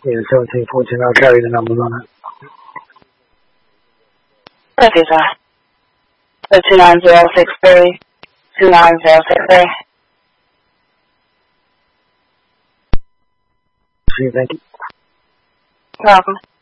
Yeah, 1714, I'll carry the numbers on it. Okay, sir. So 29063, 29063. Thank you. You're welcome.